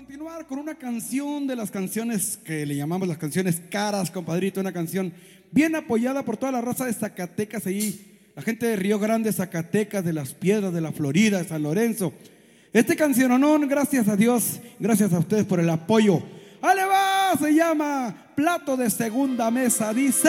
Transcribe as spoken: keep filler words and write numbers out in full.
continuar con una canción de las canciones que le llamamos las canciones caras, compadrito. Una canción bien apoyada por toda la raza de Zacatecas ahí, la gente de Río Grande, Zacatecas, de Las Piedras, de la Florida, de San Lorenzo. Este canciononón, gracias a Dios, gracias a ustedes por el apoyo. ¡Ale va! Se llama Plato de Segunda Mesa, dice...